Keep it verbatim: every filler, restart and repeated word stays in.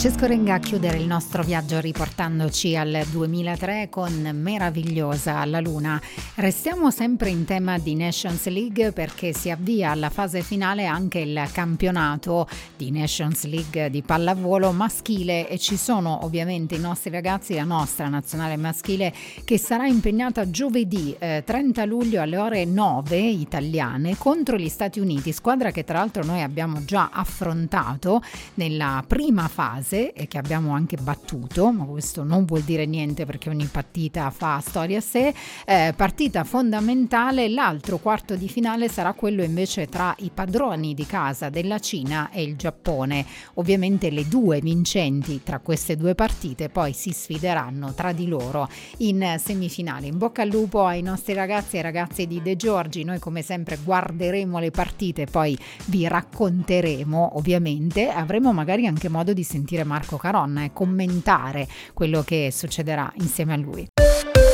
Francesco Renga a chiudere il nostro viaggio riportandoci al duemilatré con Meravigliosa alla Luna. Restiamo sempre in tema di Nations League perché si avvia alla fase finale anche il campionato di Nations League di pallavolo maschile e ci sono ovviamente i nostri ragazzi, la nostra nazionale maschile che sarà impegnata giovedì eh, trenta luglio alle ore nove italiane contro gli Stati Uniti, squadra che tra l'altro noi abbiamo già affrontato nella prima fase e che abbiamo anche battuto, ma questo non vuol dire niente perché ogni partita fa storia a sé. Eh, partita fondamentale, l'altro quarto di finale sarà quello invece tra i padroni di casa della Cina e il Giappone. Ovviamente le due vincenti tra queste due partite poi si sfideranno tra di loro in semifinale. In bocca al lupo ai nostri ragazzi e ragazze di De Giorgi, noi come sempre guarderemo le partite e poi vi racconteremo, ovviamente avremo magari anche modo di sentire Marco Caronna e commentare quello che succederà insieme a lui.